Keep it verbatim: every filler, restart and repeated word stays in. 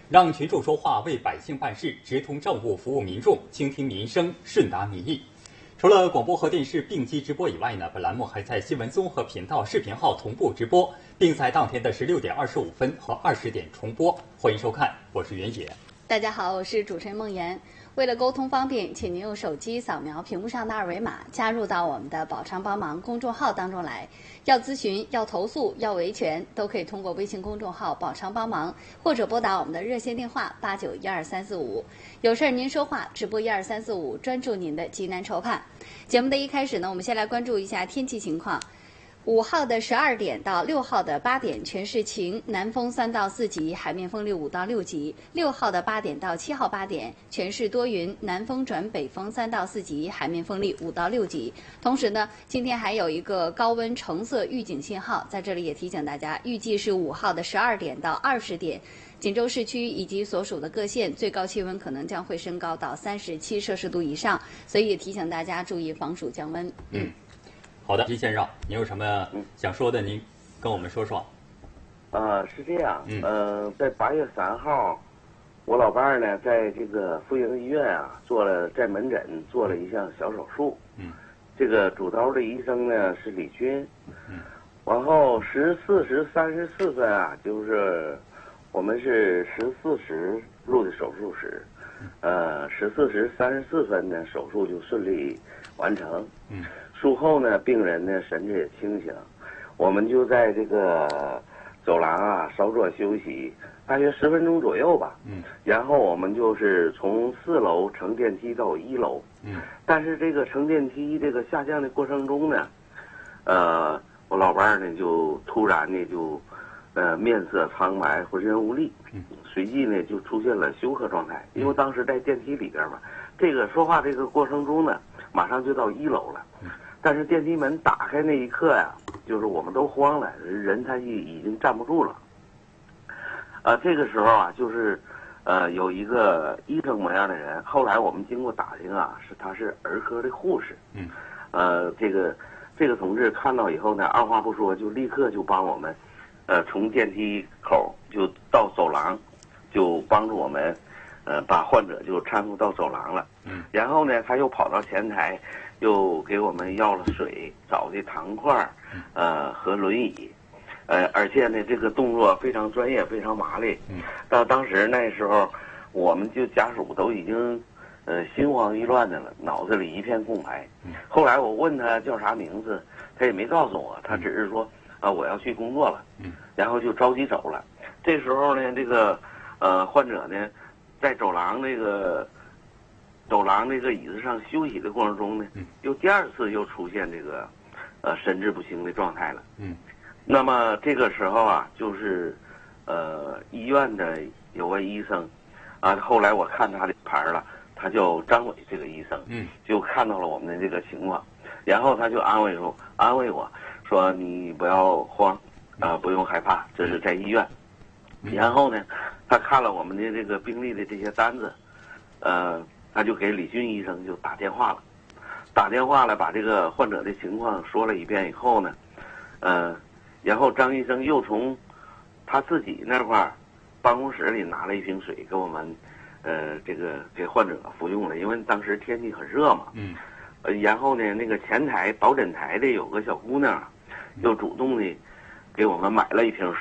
让群众说话，为百姓办事，直通政务，服务民众，倾听民生，顺达民意。除了广播和电视并机直播以外呢，本栏目还在新闻综合频道视频号同步直播，并在当天的十六点二十五分和二十点重播。欢迎收看，我是袁野。 大家好，我是主持人孟岩。为了沟通方便，请您用手机扫描屏幕上的二维码，加入到我们的宝昌帮忙公众号当中来。要咨询、要投诉、要维权，都可以通过微信公众号宝昌帮忙，或者拨打我们的热线电话八九一二三四五。有事儿您说话，直播一二三四五，专注您的急难愁盼。节目的一开始呢，我们先来关注一下天气情况。五号的十二点到六号的八点全是晴，南风三到四级，海面风力五到六级。六号的八点到七号八点全是多云，南风转北风三到四级，海面风力五到六级。同时呢，今天还有一个高温橙色预警信号，在这里也提醒大家，预计是五号的十二点到二十点，锦州市区以及所属的各县最高气温可能将会升高到三十七摄氏度以上，所以也提醒大家注意防暑降温。 嗯。好的，金先生，您有什么想说的？您跟我们说说。 呃，是这样， 嗯， 呃，在八月三号，我老伴儿呢，在这个妇婴医院啊，做了在门诊做了一项小手术。 嗯， 这个主刀的医生呢是李军。 嗯， 然后十四时三十四分啊，就是我们是十四时入的手术室，呃，十四时三十四分呢，手术就顺利完成。 嗯。 术后呢，病人呢神志也清醒，我们就在这个走廊啊稍作休息，大约十分钟左右吧。 嗯。 然后我们就是从四楼乘电梯到一楼。 嗯。 但是这个乘电梯这个下降的过程中呢，呃，我老伴儿呢就突然呢就，呃，面色苍白，浑身无力。 嗯。 随即呢就出现了休克状态，因为当时在电梯里边嘛，这个说话这个过程中呢，马上就到一楼了。 嗯。 但是电梯门打开那一刻呀，就是我们都慌了，人他已已经站不住了。呃，这个时候啊，就是呃有一个医生模样的人，后来我们经过打听啊，是他是儿科的护士。 嗯。 呃，这个这个同志看到以后呢，二话不说就立刻就帮我们，呃，从电梯口就到走廊，就帮助我们，呃，把患者就搀扶到走廊了。 嗯。 然后呢，他又跑到前台。又给我们要了水，找的糖块，呃和轮椅，呃而且呢这个动作非常专业，非常麻利。 嗯， 到当时那时候，我们就家属都已经，呃心慌意乱的了，脑子里一片空白。 嗯， 后来我问他叫啥名字，他也没告诉我，他只是说啊我要去工作了。 嗯， 然后就着急走了。这时候呢，这个呃患者呢，在走廊那个。走廊这个椅子上休息的过程中呢，又第二次又出现这个，呃，神志不清的状态了。 嗯， 那么这个时候啊，就是，呃，医院的有位医生，啊，后来我看他的牌了，他叫张伟这个医生， 嗯， 就看到了我们的这个情况，然后他就安慰我，安慰我说你不要慌，啊、呃，不用害怕，这是在医院。 嗯、 然后呢，他看了我们的这个病历的这些单子，呃。他就给李军医生就打电话了，打电话了，把这个患者的情况说了一遍以后呢，呃，然后张医生又从他自己那块儿办公室里拿了一瓶水给我们，呃，这个给患者服用了，因为当时天气很热嘛。 嗯。 呃，然后呢，那个前台保诊台的有个小姑娘，又主动的给我们买了一瓶